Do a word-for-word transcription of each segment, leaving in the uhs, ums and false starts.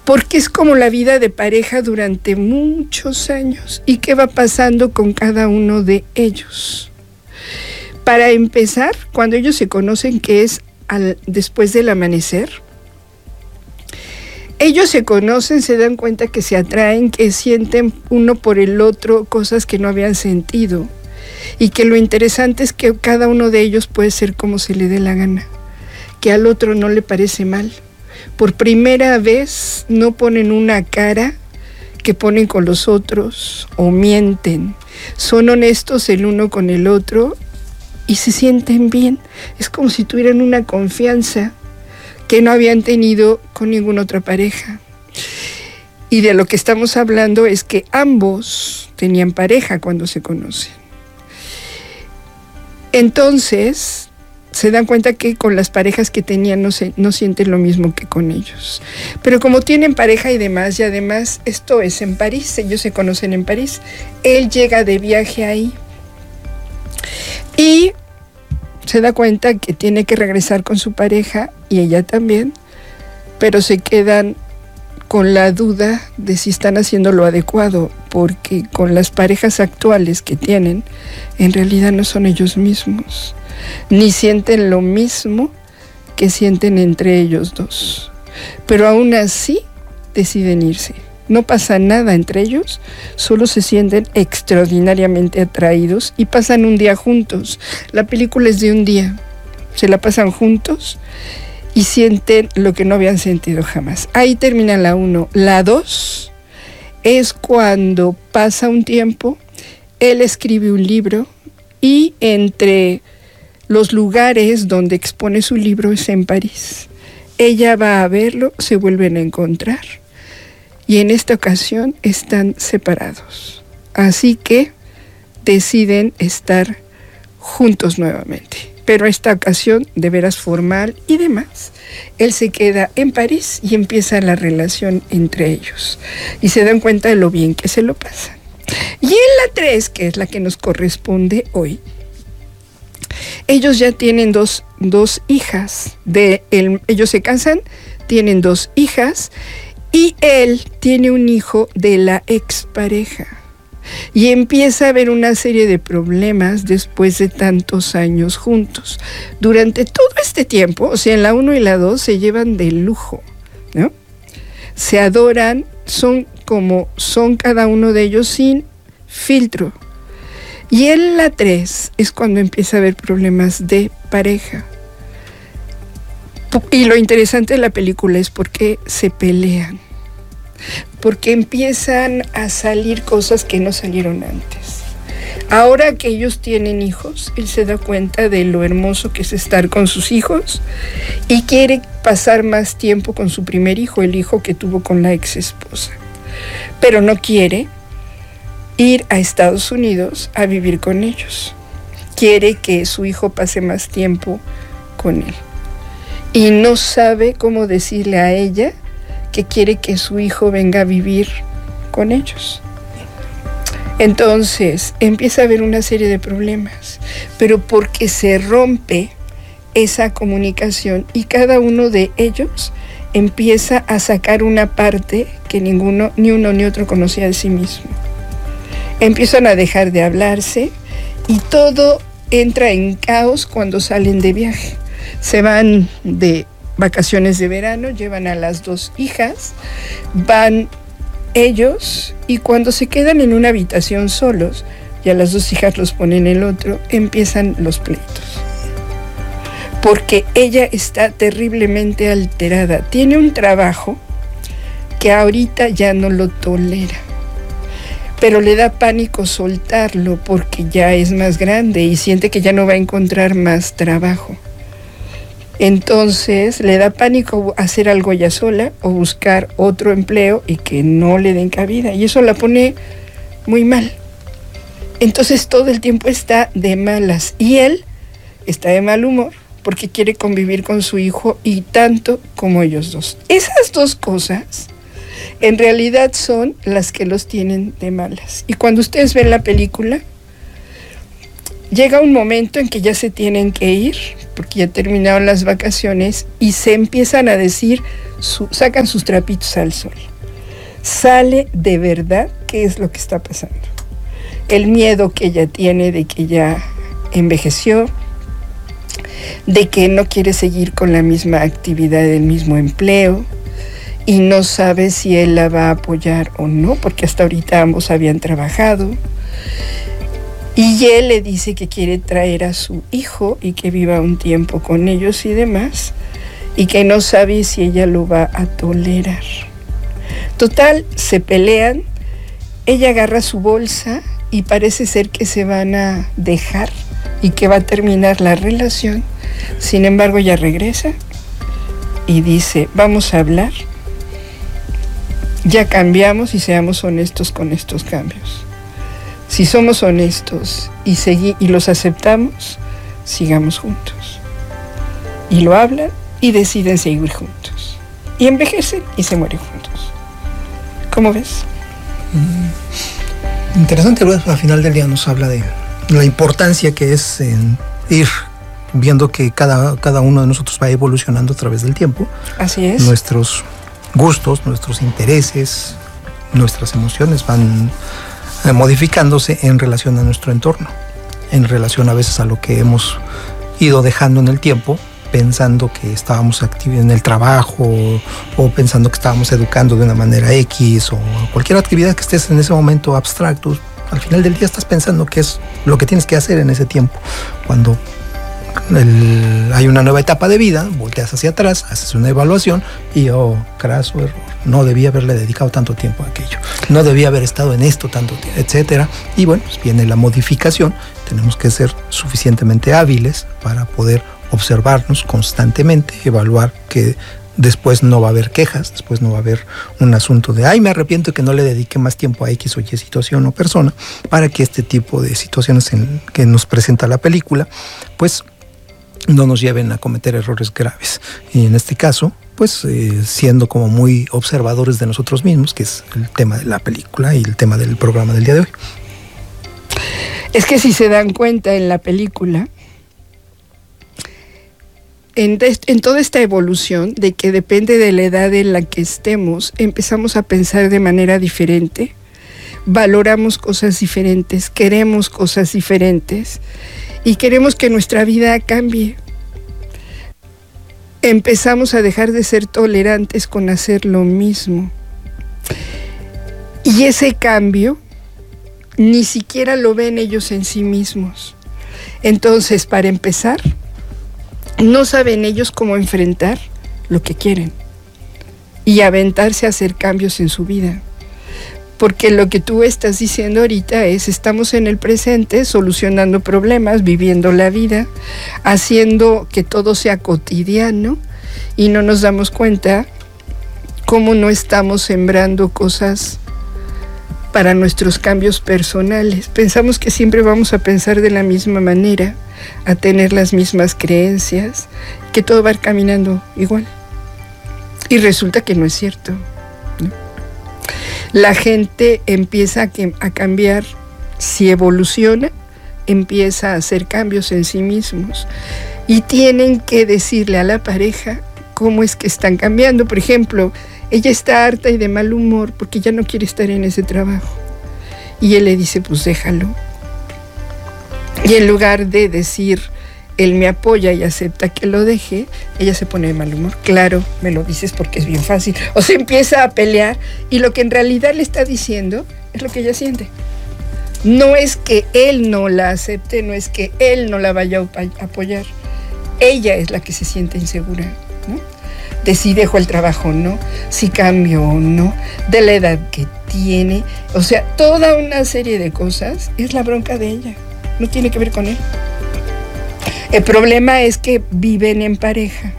porque es como la vida de pareja durante muchos años y qué va pasando con cada uno de ellos. Para empezar, cuando ellos se conocen, que es al, después del amanecer, ellos se conocen, se dan cuenta que se atraen, que sienten uno por el otro cosas que no habían sentido, y que lo interesante es que cada uno de ellos puede ser como se le dé la gana, que al otro no le parece mal. Por primera vez no ponen una cara que ponen con los otros o mienten. Son honestos el uno con el otro y se sienten bien. Es como si tuvieran una confianza que no habían tenido con ninguna otra pareja. Y de lo que estamos hablando es que ambos tenían pareja cuando se conocen. Entonces se dan cuenta que con las parejas que tenían no, se, no sienten lo mismo que con ellos. Pero como tienen pareja y demás, y además esto es en París, ellos se conocen en París, él llega de viaje ahí y se da cuenta que tiene que regresar con su pareja y ella también, pero se quedan con la duda de si están haciendo lo adecuado, porque con las parejas actuales que tienen, en realidad no son ellos mismos, ni sienten lo mismo que sienten entre ellos dos. Pero aún así deciden irse. No pasa nada entre ellos, solo se sienten extraordinariamente atraídos y pasan un día juntos. La película es de un día, se la pasan juntos y sienten lo que no habían sentido jamás. Ahí termina la uno. La dos es cuando pasa un tiempo, él escribe un libro y entre los lugares donde expone su libro es en París. Ella va a verlo, se vuelven a encontrar y en esta ocasión están separados. Así que deciden estar juntos nuevamente. Pero esta ocasión de veras formal y demás. Él se queda en París y empieza la relación entre ellos. Y se dan cuenta de lo bien que se lo pasan. Y en la tres, que es la que nos corresponde hoy, ellos ya tienen dos, dos hijas. De él, ellos se casan, tienen dos hijas y él tiene un hijo de la expareja. Y empieza a haber una serie de problemas después de tantos años juntos. Durante todo este tiempo, o sea, en la uno y la dos se llevan de lujo, ¿no? Se adoran, son como son cada uno de ellos sin filtro. Y en la tres es cuando empieza a haber problemas de pareja. Y lo interesante de la película es porque se pelean. Porque empiezan a salir cosas que no salieron antes. Ahora que ellos tienen hijos, él se da cuenta de lo hermoso que es estar con sus hijos y quiere pasar más tiempo con su primer hijo, el hijo que tuvo con la ex esposa. Pero no quiere ir a Estados Unidos a vivir con ellos. Quiere que su hijo pase más tiempo con él. Y no sabe cómo decirle a ella que quiere que su hijo venga a vivir con ellos. Entonces empieza a haber una serie de problemas, pero porque se rompe esa comunicación y cada uno de ellos empieza a sacar una parte que ninguno, ni uno ni otro conocía de sí mismo. Empiezan a dejar de hablarse y todo entra en caos cuando salen de viaje. Se van de vacaciones de verano, llevan a las dos hijas, van ellos y cuando se quedan en una habitación solos y a las dos hijas los ponen en el otro, empiezan los pleitos. Porque ella está terriblemente alterada, tiene un trabajo que ahorita ya no lo tolera, pero le da pánico soltarlo porque ya es más grande y siente que ya no va a encontrar más trabajo. Entonces le da pánico hacer algo ella sola o buscar otro empleo y que no le den cabida. Y eso la pone muy mal. Entonces todo el tiempo está de malas. Y él está de mal humor porque quiere convivir con su hijo y tanto como ellos dos. Esas dos cosas en realidad son las que los tienen de malas. Y cuando ustedes ven la película, llega un momento en que ya se tienen que ir porque ya terminaron las vacaciones y se empiezan a decir, su, sacan sus trapitos al sol. Sale de verdad qué es lo que está pasando. El miedo que ella tiene de que ya envejeció, de que no quiere seguir con la misma actividad del mismo empleo y no sabe si él la va a apoyar o no, porque hasta ahorita ambos habían trabajado. Y él le dice que quiere traer a su hijo y que viva un tiempo con ellos y demás, y que no sabe si ella lo va a tolerar. Total, se pelean, ella agarra su bolsa y parece ser que se van a dejar y que va a terminar la relación. Sin embargo, ella regresa y dice, vamos a hablar, ya cambiamos y seamos honestos con estos cambios. Si somos honestos y, segui- y los aceptamos, sigamos juntos. Y lo hablan y deciden seguir juntos. Y envejecen y se mueren juntos. ¿Cómo ves? Mm, interesante, pues, al final del día nos habla de la importancia que es en ir viendo que cada, cada uno de nosotros va evolucionando a través del tiempo. Así es. Nuestros gustos, nuestros intereses, nuestras emociones van modificándose en relación a nuestro entorno, en relación a veces a lo que hemos ido dejando en el tiempo, pensando que estábamos activos en el trabajo o, o pensando que estábamos educando de una manera X o cualquier actividad que estés en ese momento abstracto. Al final del día estás pensando que es lo que tienes que hacer en ese tiempo. Cuando el, hay una nueva etapa de vida, volteas hacia atrás, haces una evaluación y, oh, craso error, no debía haberle dedicado tanto tiempo a aquello, no debía haber estado en esto tanto tiempo, etcétera. Y bueno, pues viene la modificación. Tenemos que ser suficientemente hábiles para poder observarnos constantemente, evaluar que después no va a haber quejas, después no va a haber un asunto de ay, me arrepiento que no le dediqué más tiempo a X o Y situación o persona, para que este tipo de situaciones en, que nos presenta la película, pues no nos lleven a cometer errores graves. Y en este caso, pues eh, siendo como muy observadores de nosotros mismos, que es el tema de la película y el tema del programa del día de hoy. Es que si se dan cuenta en la película, en, en toda esta evolución de que depende de la edad en la que estemos, empezamos a pensar de manera diferente, valoramos cosas diferentes, queremos cosas diferentes y queremos que nuestra vida cambie. Empezamos a dejar de ser tolerantes con hacer lo mismo. Y ese cambio ni siquiera lo ven ellos en sí mismos. Entonces, para empezar, no saben ellos cómo enfrentar lo que quieren y aventarse a hacer cambios en su vida. Porque lo que tú estás diciendo ahorita es, estamos en el presente solucionando problemas, viviendo la vida, haciendo que todo sea cotidiano y no nos damos cuenta cómo no estamos sembrando cosas para nuestros cambios personales. Pensamos que siempre vamos a pensar de la misma manera, a tener las mismas creencias, que todo va a ir caminando igual. Y resulta que no es cierto, ¿no? La gente empieza a, que, a cambiar, si evoluciona, empieza a hacer cambios en sí mismos. Y tienen que decirle a la pareja cómo es que están cambiando. Por ejemplo, ella está harta y de mal humor porque ya no quiere estar en ese trabajo. Y él le dice, pues déjalo. Y en lugar de decir, él me apoya y acepta que lo deje, ella se pone de mal humor. Claro, me lo dices porque es bien fácil. O se empieza a pelear y lo que en realidad le está diciendo es lo que ella siente. No es que él no la acepte, no es que él no la vaya a apoyar. Ella es la que se siente insegura, ¿no? De si dejo el trabajo o no, si cambio o no, de la edad que tiene. O sea, toda una serie de cosas es la bronca de ella. No tiene que ver con él. El problema es que viven en pareja.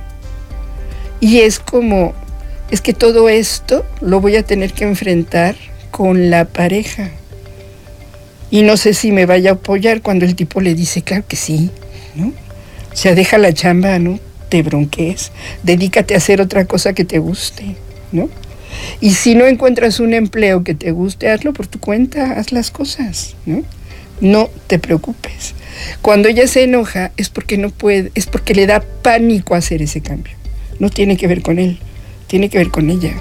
Y es como, es que todo esto lo voy a tener que enfrentar con la pareja. Y no sé si me vaya a apoyar cuando el tipo le dice, claro que sí, ¿no? O sea, deja la chamba, ¿no? Te bronques, dedícate a hacer otra cosa que te guste, ¿no? Y si no encuentras un empleo que te guste, hazlo por tu cuenta, haz las cosas, ¿no? No te preocupes. Cuando ella se enoja es porque no puede, es porque le da pánico hacer ese cambio. No tiene que ver con él, tiene que ver con ella.